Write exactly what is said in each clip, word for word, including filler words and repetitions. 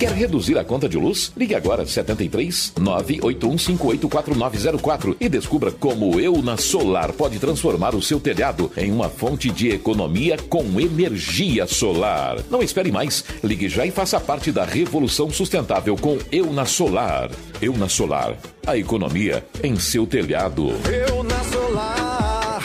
Quer reduzir a conta de luz? Ligue agora setenta e três, nove oito um cinco oito quatro nove zero quatro e descubra como Euna Solar pode transformar o seu telhado em uma fonte de economia com energia solar. Não espere mais. Ligue já e faça parte da revolução sustentável com Euna Solar. Euna Solar, a economia em seu telhado. Euna Solar.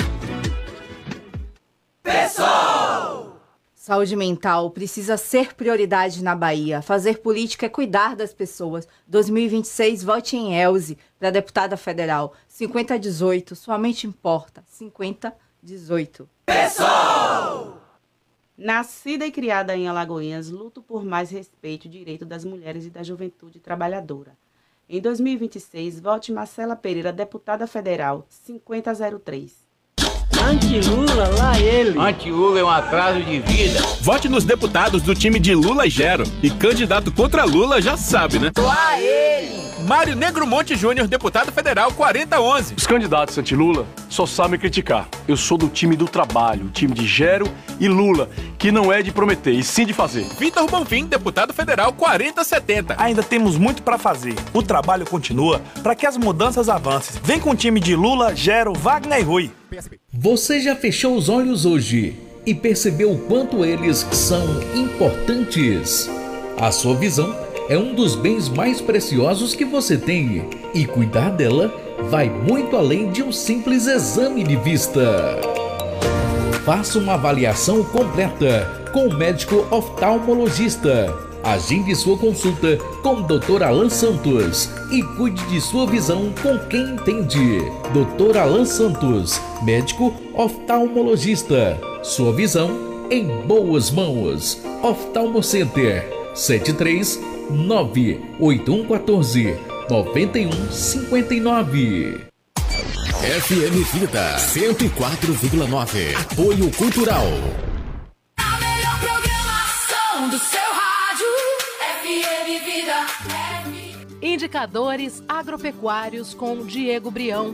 Pessoal! Saúde mental precisa ser prioridade na Bahia. Fazer política é cuidar das pessoas. dois mil e vinte e seis, vote em Elze para deputada federal. cinquenta a dezoito, sua mente importa. cinquenta a dezoito. Pessoal! Nascida e criada em Alagoinhas, luto por mais respeito e direito das mulheres e da juventude trabalhadora. Em dois mil e vinte e seis, vote Marcela Pereira, deputada federal. cinquenta a zero três. Anti-Lula, lá ele. Anti-Lula é um atraso de vida. Vote nos deputados do time de Lula e Gero. E candidato contra Lula já sabe, né? Lá ele. Mário Negromonte Júnior, deputado federal, quarenta a onze. Os candidatos anti-Lula só sabem criticar. Eu sou do time do trabalho, time de Gero e Lula, que não é de prometer, e sim de fazer. Vitor Bonfim, deputado federal, quarenta a setenta. Ainda temos muito para fazer. O trabalho continua para que as mudanças avancem. Vem com o time de Lula, Gero, Wagner e Rui. Você já fechou os olhos hoje e percebeu o quanto eles são importantes? A sua visão é um dos bens mais preciosos que você tem, e cuidar dela vai muito além de um simples exame de vista. Faça uma avaliação completa com o médico oftalmologista. Agende sua consulta com o doutor Alan Santos e cuide de sua visão com quem entende. doutor Alan Santos, médico oftalmologista. Sua visão em boas mãos. Oftalmo Center, sete três nove oito um um quatro nove um cinco nove. F M Vida cento e quatro vírgula nove. Apoio Cultural. A melhor programação do seu rádio. F M Vida. Indicadores agropecuários com Diego Brião.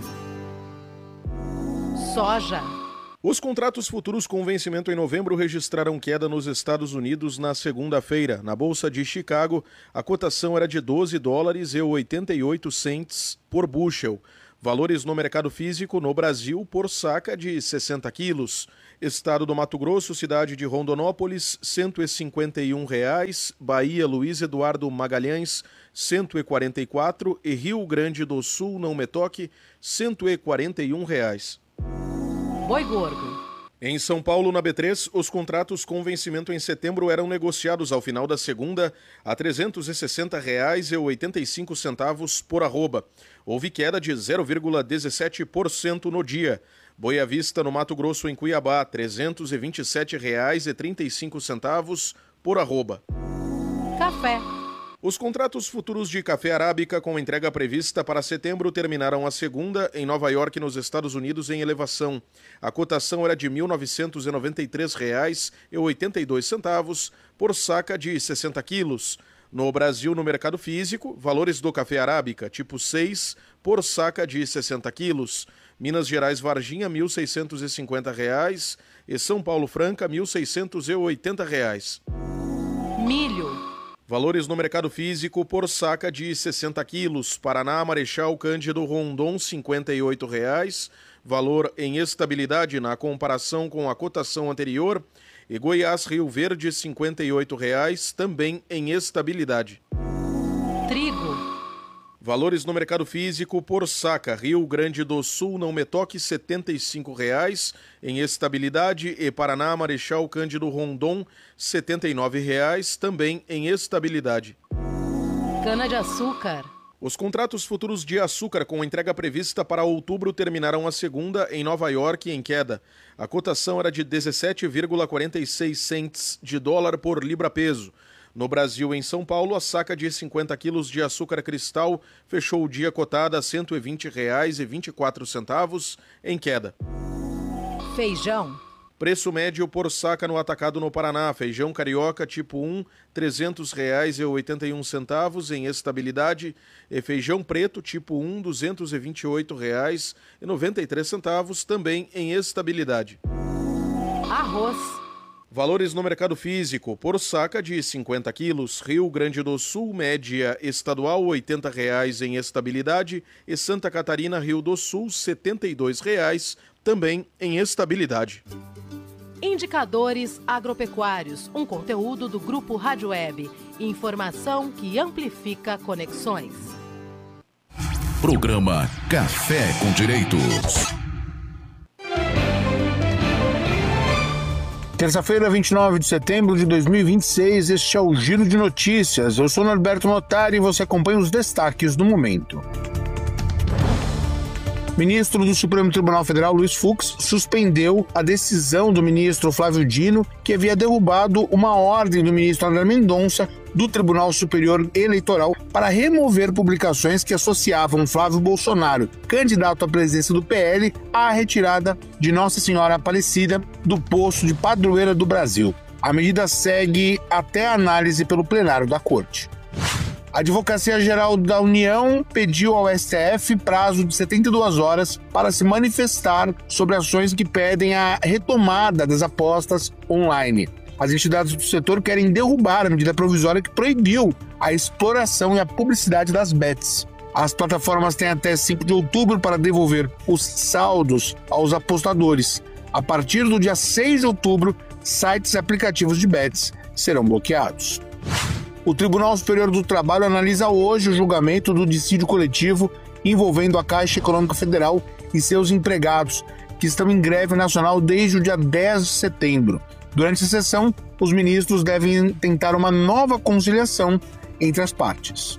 Soja. Os contratos futuros com vencimento em novembro registraram queda nos Estados Unidos na segunda-feira. Na Bolsa de Chicago, a cotação era de doze dólares e oitenta e oito cents por bushel. Valores no mercado físico no Brasil por saca de sessenta quilos. Estado do Mato Grosso, cidade de Rondonópolis, cento e cinquenta e um reais. Bahia, Luiz Eduardo Magalhães, cento e quarenta e quatro. E Rio Grande do Sul, não me toque, cento e quarenta e um reais. Boi gordo. Em São Paulo, na B três, os contratos com vencimento em setembro eram negociados ao final da segunda a trezentos e sessenta reais e oitenta e cinco centavos por arroba. Houve queda de zero vírgula dezessete por cento no dia. Boa Vista, no Mato Grosso, em Cuiabá, trezentos e vinte e sete reais e trinta e cinco centavos por arroba. Café. Os contratos futuros de café arábica com entrega prevista para setembro terminaram a segunda em Nova York, nos Estados Unidos, em elevação. A cotação era de mil novecentos e noventa e três reais e oitenta e dois centavos por saca de sessenta quilos. No Brasil, no mercado físico, valores do café arábica tipo seis por saca de sessenta quilos. Minas Gerais Varginha, mil seiscentos e cinquenta reais e São Paulo Franca, mil seiscentos e oitenta reais. Milho. Valores no mercado físico por saca de sessenta quilos. Paraná, Marechal Cândido Rondon, cinquenta e oito reais. Valor em estabilidade na comparação com a cotação anterior. E Goiás, Rio Verde, cinquenta e oito reais, também em estabilidade. Trigo. Valores no mercado físico por saca. Rio Grande do Sul, não me toque, setenta e cinco reais em estabilidade. E Paraná, Marechal Cândido Rondon, setenta e nove reais, também em estabilidade. Cana-de-açúcar. Os contratos futuros de açúcar com entrega prevista para outubro terminaram a segunda em Nova York em queda. A cotação era de dezessete vírgula quarenta e seis cents de dólar por libra-peso. No Brasil, em São Paulo, a saca de cinquenta quilos de açúcar cristal fechou o dia cotada a cento e vinte reais e vinte e quatro centavos, em queda. Feijão. Preço médio por saca no atacado no Paraná. Feijão carioca tipo um, trezentos reais e oitenta e um centavos, em estabilidade. E feijão preto tipo um, duzentos e vinte e oito reais e noventa e três centavos, também em estabilidade. Arroz. Valores no mercado físico. Por saca de cinquenta quilos, Rio Grande do Sul, média estadual oitenta reais em estabilidade e Santa Catarina, Rio do Sul, setenta e dois reais, também em estabilidade. Indicadores agropecuários, um conteúdo do Grupo Rádio Web. Informação que amplifica conexões. Programa Café com Direitos. Terça-feira, vinte e nove de setembro de dois mil e vinte e seis, este é o Giro de Notícias. Eu sou Norberto Notari e você acompanha os destaques do momento. Ministro do Supremo Tribunal Federal, Luiz Fux, suspendeu a decisão do ministro Flávio Dino, que havia derrubado uma ordem do ministro André Mendonça do Tribunal Superior Eleitoral para remover publicações que associavam Flávio Bolsonaro, candidato à presidência do P L, à retirada de Nossa Senhora Aparecida do posto de padroeira do Brasil. A medida segue até a análise pelo plenário da Corte. A Advocacia Geral da União pediu ao S T F prazo de setenta e duas horas para se manifestar sobre ações que pedem a retomada das apostas online. As entidades do setor querem derrubar a medida provisória que proibiu a exploração e a publicidade das bets. As plataformas têm até cinco de outubro para devolver os saldos aos apostadores. A partir do dia seis de outubro, sites e aplicativos de bets serão bloqueados. O Tribunal Superior do Trabalho analisa hoje o julgamento do dissídio coletivo envolvendo a Caixa Econômica Federal e seus empregados, que estão em greve nacional desde o dia dez de setembro. Durante a sessão, os ministros devem tentar uma nova conciliação entre as partes.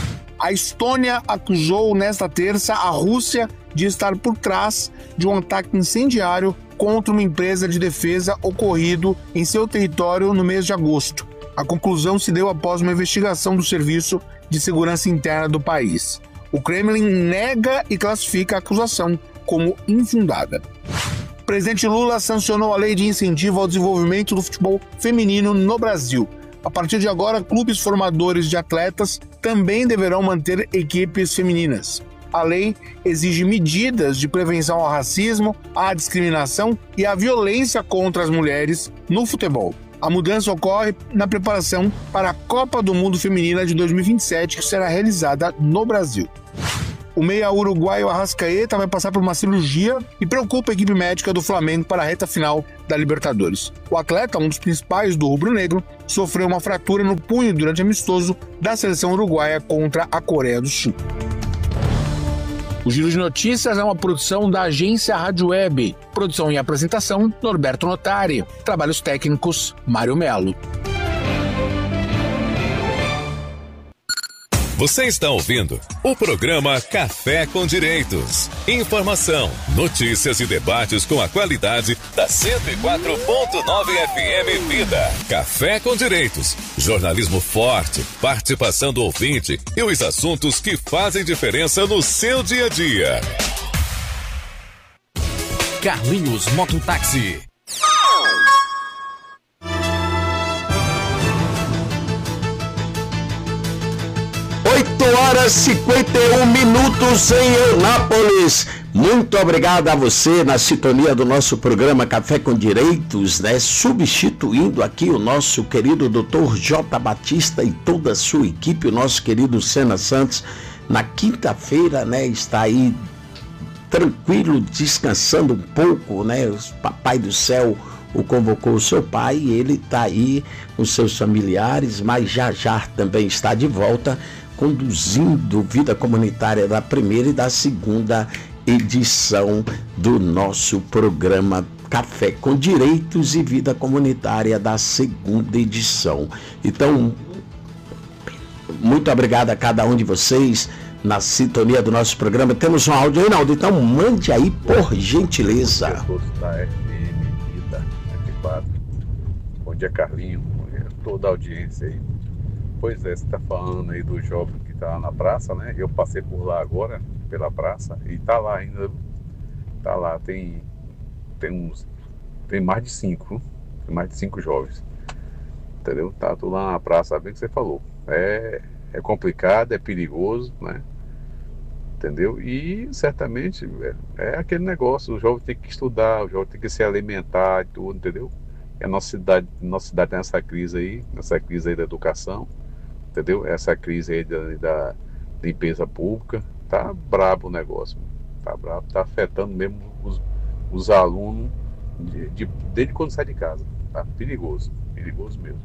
A Estônia acusou nesta terça a Rússia de estar por trás de um ataque incendiário contra uma empresa de defesa ocorrido em seu território no mês de agosto. A conclusão se deu após uma investigação do Serviço de Segurança Interna do país. O Kremlin nega e classifica a acusação como infundada. O presidente Lula sancionou a lei de incentivo ao desenvolvimento do futebol feminino no Brasil. A partir de agora, clubes formadores de atletas também deverão manter equipes femininas. A lei exige medidas de prevenção ao racismo, à discriminação e à violência contra as mulheres no futebol. A mudança ocorre na preparação para a Copa do Mundo Feminina de dois mil e vinte e sete, que será realizada no Brasil. O meia uruguaio Arrascaeta vai passar por uma cirurgia e preocupa a equipe médica do Flamengo para a reta final da Libertadores. O atleta, um dos principais do rubro-negro, sofreu uma fratura no punho durante amistoso da seleção uruguaia contra a Coreia do Sul. O Giro de Notícias é uma produção da agência Rádio Web. Produção e apresentação, Norberto Notari. Trabalhos técnicos, Mário Melo. Você está ouvindo o programa Café com Direitos. Informação, notícias e debates com a qualidade da cento e quatro ponto nove F M Vida. Café com Direitos. Jornalismo forte, participação do ouvinte e os assuntos que fazem diferença no seu dia a dia. Carlinhos Mototáxi. oito horas e cinquenta e um minutos em Eunápolis. Muito obrigado a você na sintonia do nosso programa Café com Direitos, né? Substituindo aqui o nosso querido doutor J. Batista e toda a sua equipe, o nosso querido Sena Santos, na quinta-feira, né? Está aí tranquilo, descansando um pouco, né? O Papai do Céu o convocou o seu pai e ele está aí com seus familiares, mas já já também está de volta, conduzindo Vida Comunitária da primeira e da segunda edição do nosso programa Café com Direitos e Vida Comunitária da segunda edição. Então, muito obrigado a cada um de vocês na sintonia do nosso programa. Temos um áudio, Reinaldo, então mande aí, por gentileza. Da F M Vida setenta e quatro. Bom dia, Carlinho, toda a audiência aí. Pois é, você está falando aí do jovem que está lá na praça, né? Eu passei por lá agora, pela praça, e está lá ainda. Está lá, tem, tem uns. Tem mais de cinco, tem mais de cinco jovens. Entendeu? Tá tudo lá na praça, bem que você falou. É, é complicado, é perigoso, né? Entendeu? E certamente é, é aquele negócio, o jovem tem que estudar, o jovem tem que se alimentar e tudo, entendeu? E a nossa cidade, nossa cidade tem essa crise aí, essa crise aí da educação, entendeu? Essa crise aí da, da limpeza pública, tá brabo o negócio, tá brabo, tá afetando mesmo os, os alunos de, de, desde quando sai de casa, tá perigoso, perigoso mesmo.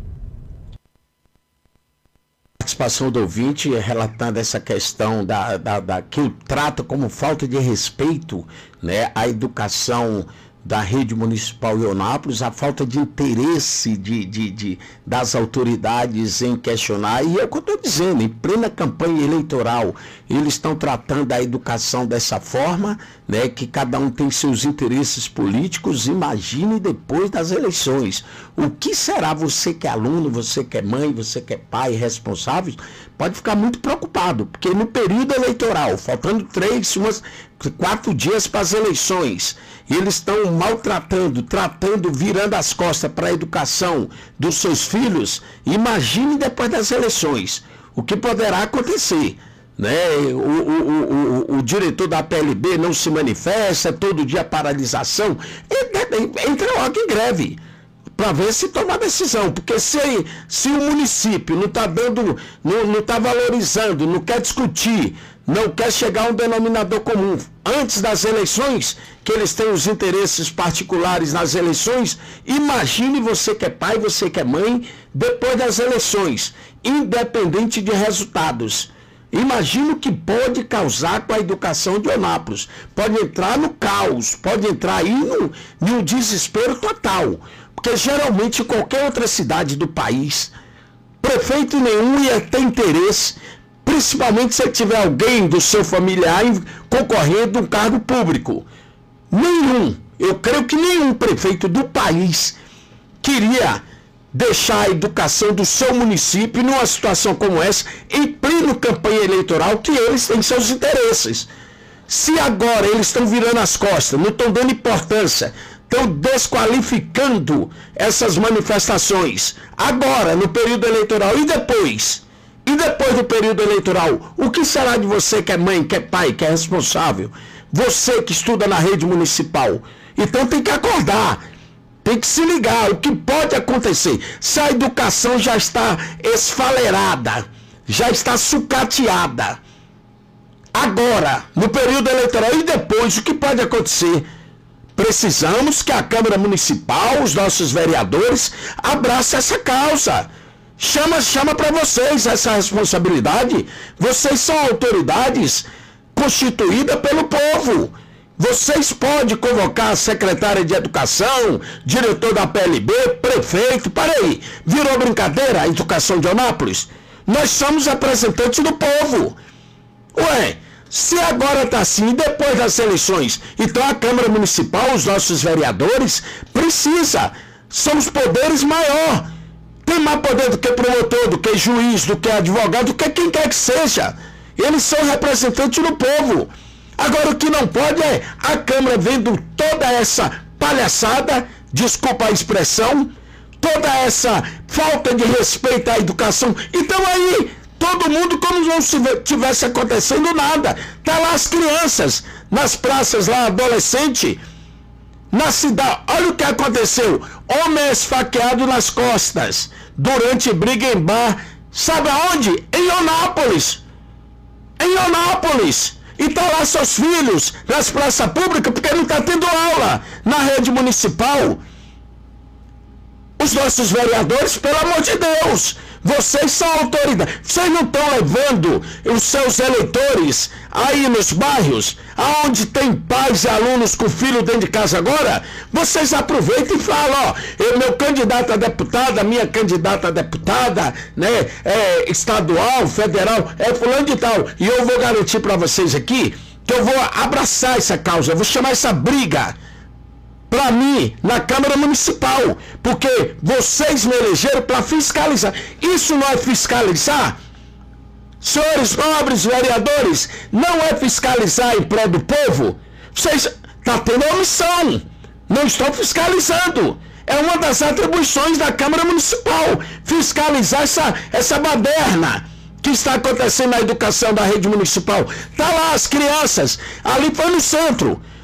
Participação do ouvinte relatando essa questão da, da, da que o trata como falta de respeito, né, à educação da rede municipal de Eunápolis, a falta de interesse de, de, de, das autoridades em questionar, e é o que eu estou dizendo, em plena campanha eleitoral, eles estão tratando a educação dessa forma, né, que cada um tem seus interesses políticos. Imagine depois das eleições, o que será? Você que é aluno, você que é mãe, você que é pai, responsável, pode ficar muito preocupado, porque no período eleitoral, faltando três, umas, quatro dias para as eleições, eles estão maltratando, tratando, virando as costas para a educação dos seus filhos. Imagine depois das eleições, o que poderá acontecer, né? O, o, o, o, o diretor da P L B não se manifesta, todo dia paralisação, entra logo em greve, para ver se toma decisão, porque se, se o município não está dando, não está valorizando, não quer discutir, não quer chegar a um denominador comum antes das eleições, que eles têm os interesses particulares nas eleições, imagine você que é pai, você que é mãe, depois das eleições, independente de resultados. Imagina o que pode causar com a educação de Eunápolis. Pode entrar no caos, pode entrar aí no, no desespero total. Porque geralmente em qualquer outra cidade do país, prefeito nenhum ia ter interesse, principalmente se tiver alguém do seu familiar concorrendo a um cargo público. Nenhum, eu creio que nenhum prefeito do país queria deixar a educação do seu município numa situação como essa, em pleno campanha eleitoral, que eles têm seus interesses. Se agora eles estão virando as costas, não estão dando importância, estão desqualificando essas manifestações, agora, no período eleitoral, e depois? E depois do período eleitoral, o que será de você que é mãe, que é pai, que é responsável? Você que estuda na rede municipal. Então tem que acordar, tem que se ligar, o que pode acontecer? Se a educação já está esfalerada, já está sucateada, agora, no período eleitoral, e depois, o que pode acontecer? Precisamos que a Câmara Municipal, os nossos vereadores, abracem essa causa. Chama, chama para vocês essa responsabilidade. Vocês são autoridades constituídas pelo povo. Vocês podem convocar a secretária de Educação, diretor da P L B, prefeito. Para aí, virou brincadeira a educação de Eunápolis? Nós somos representantes do povo. Ué, se agora está assim, depois das eleições, então a Câmara Municipal, os nossos vereadores, precisa. São os poderes maiores. Tem mais poder do que promotor, do que juiz, do que advogado, do que quem quer que seja. Eles são representantes do povo. Agora o que não pode é a Câmara vendo toda essa palhaçada, desculpa a expressão, toda essa falta de respeito à educação. Então aí, todo mundo como se não tivesse acontecendo nada. Tá lá as crianças, nas praças lá, adolescente, na cidade. Olha o que aconteceu. Homem esfaqueado nas costas durante briga em bar. Sabe aonde? Em Eunápolis. Em Eunápolis. E tá lá seus filhos nas praças públicas porque não está tendo aula na rede municipal. Os nossos vereadores, pelo amor de Deus, vocês são autoridade. Vocês não estão levando os seus eleitores aí nos bairros, aonde tem pais e alunos com filho dentro de casa agora? Vocês aproveitam e falam, ó, eu, meu candidato a deputada, a minha candidata a deputada, né, é, estadual, federal, é fulano de tal. E eu vou garantir para vocês aqui que eu vou abraçar essa causa, eu vou chamar essa briga para mim, na Câmara Municipal, porque vocês me elegeram para fiscalizar. Isso não é fiscalizar? Senhores nobres vereadores, não é fiscalizar em prol do povo? Vocês estão tendo omissão, não estão fiscalizando. É uma das atribuições da Câmara Municipal, fiscalizar essa, essa baderna que está acontecendo na educação da rede municipal. Está lá as crianças, ali foi no centro.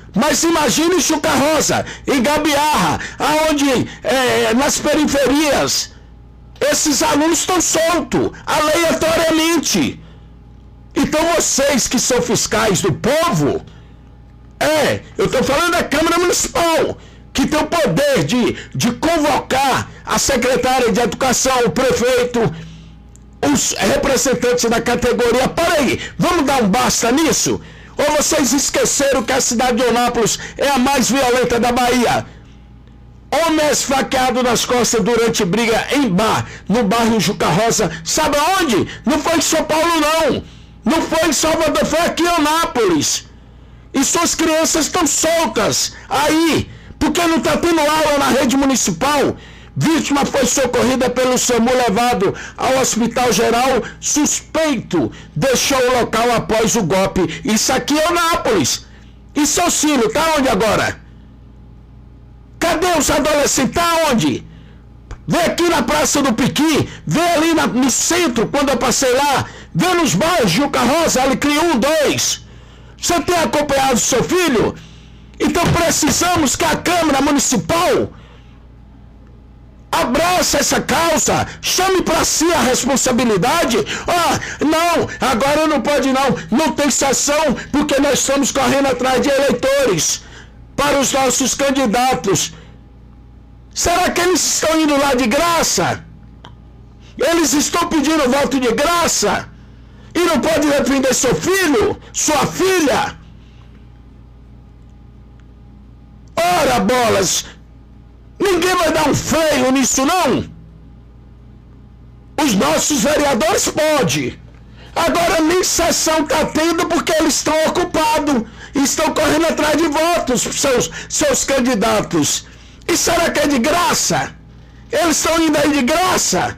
Mas imagine Juca Rosa, em Gambiarra, aonde, é, nas periferias, esses alunos estão soltos, aleatoriamente. Então vocês que são fiscais do povo, é, eu estou falando da Câmara Municipal, que tem o poder de, de convocar a secretária de Educação, o prefeito, os representantes da categoria. Para aí, vamos dar um basta nisso? Ou vocês esqueceram que a cidade de Eunápolis é a mais violenta da Bahia? Homem esfaqueado nas costas durante briga em bar, no bairro Juca Rosa. Sabe aonde? Não foi em São Paulo, não. Não foi em Salvador, foi aqui em Eunápolis. E suas crianças estão soltas aí, porque não está tendo aula na rede municipal. Vítima foi socorrida pelo SAMU, levado ao Hospital Geral. Suspeito deixou o local após o golpe. Isso aqui é Eunápolis. E seu filho, tá onde agora? Cadê os adolescentes? Tá onde? Vê aqui na Praça do Piqui, vê ali na, no centro, quando eu passei lá, vê nos bairros Juca Rosa, Alecrim um, dois. Você tem acompanhado seu filho? Então precisamos que a Câmara Municipal abraça essa causa, chame para si a responsabilidade. Ah, não, agora não pode não, não tem sessão, porque nós estamos correndo atrás de eleitores para os nossos candidatos. Será que eles estão indo lá de graça? Eles estão pedindo voto de graça? E não pode defender seu filho, sua filha? Ora, bolas, ninguém vai dar um freio nisso, não? Os nossos vereadores podem. Agora nem sessão está tendo porque eles estão ocupados. Estão correndo atrás de votos para seus, seus candidatos. E será que é de graça? Eles estão indo aí de graça?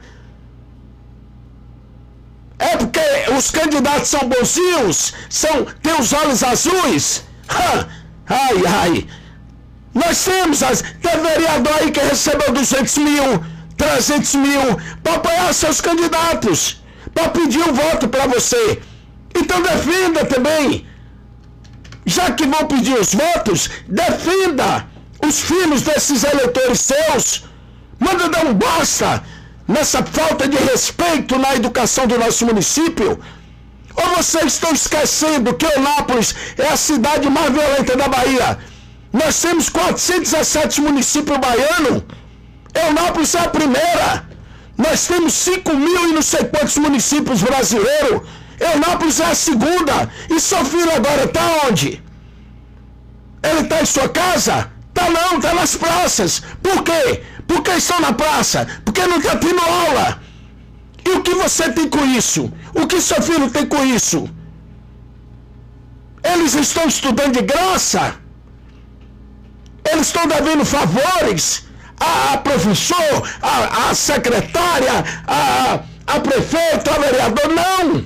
É porque os candidatos são bonzinhos? São, têm os olhos azuis? Ha! Ai, ai. Nós temos, as, tem vereador aí que recebeu duzentos mil, trezentos mil, para apoiar seus candidatos, para pedir um voto para você. Então defenda também. Já que vão pedir os votos, defenda os filhos desses eleitores seus. Manda dar um basta nessa falta de respeito na educação do nosso município. Ou vocês estão esquecendo que Eunápolis é a cidade mais violenta da Bahia? Nós temos quatrocentos e dezessete municípios baianos. Eunápolis é a primeira. Nós temos cinco mil e não sei quantos municípios brasileiros. Eunápolis é a segunda. E seu filho agora está onde? Ele está em sua casa? Tá não, está nas praças. Por quê? Por que estão na praça? Porque não está tendo aula. E o que você tem com isso? O que seu filho tem com isso? Eles estão estudando de graça? Eles estão devendo favores a, a professor, a, a secretária, a, a prefeito, a vereador? Não!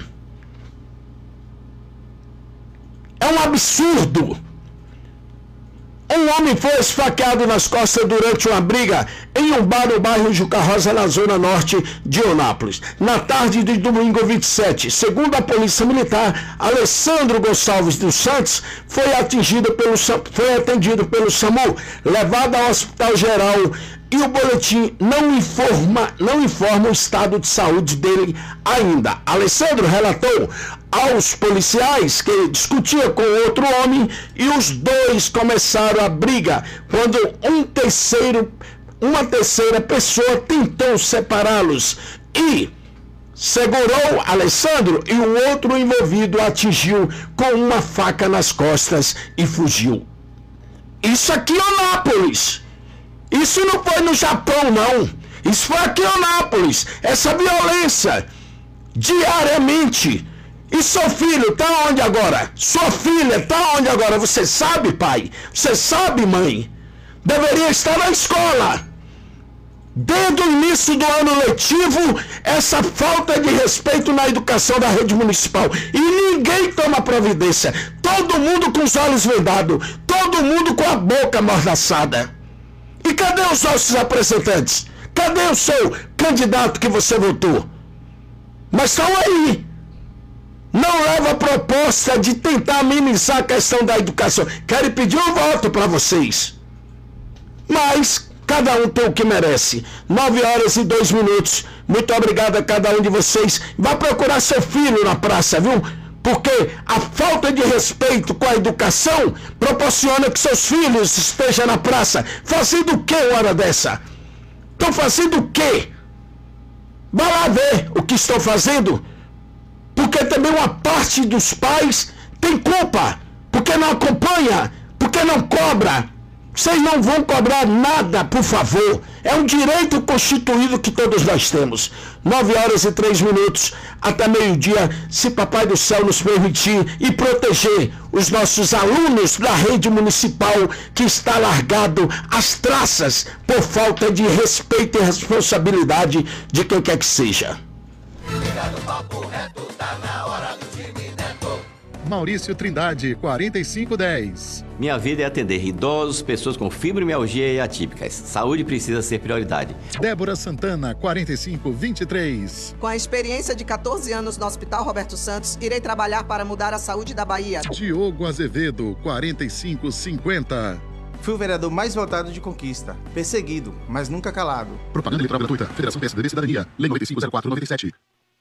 É um absurdo. Um homem foi esfaqueado nas costas durante uma briga em um bar no bairro Juca Rosa, na zona norte de Eunápolis, na tarde de domingo vinte e sete. Segundo a Polícia Militar, Alessandro Gonçalves dos Santos foi atingido pelo, foi atendido pelo SAMU, levado ao Hospital Geral, e o boletim não informa, não informa o estado de saúde dele ainda. Alessandro relatou aos policiais que discutia com outro homem e os dois começaram a briga quando um terceiro, uma terceira pessoa tentou separá-los e segurou Alessandro, e o outro envolvido atingiu com uma faca nas costas e fugiu. Isso aqui é Eunápolis. Isso não foi no Japão, não. Isso foi aqui em Eunápolis. Essa violência, diariamente. E seu filho está onde agora? Sua filha está onde agora? Você sabe, pai? Você sabe, mãe? Deveria estar na escola. Desde o início do ano letivo, essa falta de respeito na educação da rede municipal. E ninguém toma providência. Todo mundo com os olhos vendados. Todo mundo com a boca amordaçada. E cadê os nossos representantes? Cadê o seu candidato que você votou? Mas estão aí. não leva a proposta de tentar amenizar a questão da educação. Quero pedir um voto para vocês. Mas cada um tem o que merece. Nove horas e dois minutos. Muito obrigado a cada um de vocês. Vá procurar seu filho na praça, viu? Porque a falta de respeito com a educação proporciona que seus filhos estejam na praça. Fazendo o que hora dessa? Estão fazendo o quê? Vá lá ver o que estão fazendo. Porque também uma parte dos pais tem culpa. Porque não acompanha. Porque não cobra. Vocês não vão cobrar nada, por favor. É um direito constituído que todos nós temos. Nove horas e três minutos, até meio-dia, se Papai do Céu nos permitir e proteger os nossos alunos da rede municipal que está largado às traças por falta de respeito e responsabilidade de quem quer que seja. Maurício Trindade, quarenta e cinco dez. Minha vida é atender idosos, pessoas com fibromialgia e atípicas. Saúde precisa ser prioridade. Débora Santana, quarenta e cinco vinte e três. Com a experiência de quatorze anos no Hospital Roberto Santos, irei trabalhar para mudar a saúde da Bahia. Diogo Azevedo, quarenta e cinco cinquenta. Fui o vereador mais votado de Conquista. Perseguido, mas nunca calado. Propaganda eleitoral gratuita. Federação P S D B Cidadania. Lei nove cinco zero quatro nove sete.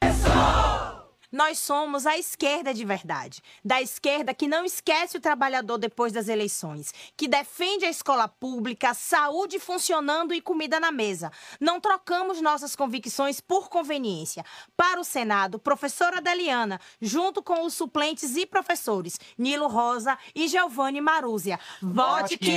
Nós somos a esquerda de verdade. Da esquerda que não esquece o trabalhador depois das eleições. Que defende a escola pública, saúde funcionando e comida na mesa. Não trocamos nossas convicções por conveniência. Para o Senado, professora Deliana, junto com os suplentes e professores Nilo Rosa e Giovanni Marúzia. Vote quem